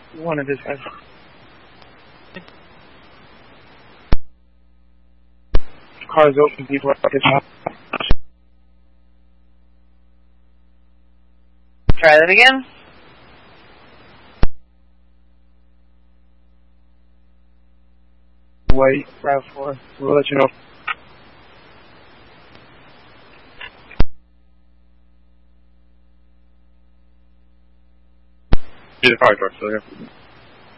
One of his guys. Car's open, people are getting. Try that again. White, RAV4. We'll let you know. Yeah, the fire truck's still here.